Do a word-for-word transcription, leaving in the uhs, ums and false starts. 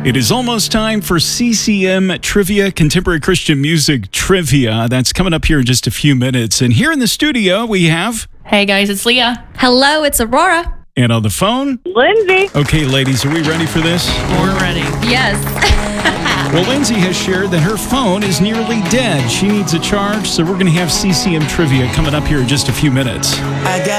It is almost time for C C M Trivia, Contemporary Christian Music Trivia. That's coming up here in just a few minutes. And here in the studio, we have... Hey guys, it's Leah. Hello, it's Aurora. And on the phone... Lindsay. Okay, ladies, are we ready for this? We're ready. Yes. Well, Lindsay has shared that her phone is nearly dead. She needs a charge, so we're going to have C C M Trivia coming up here in just a few minutes.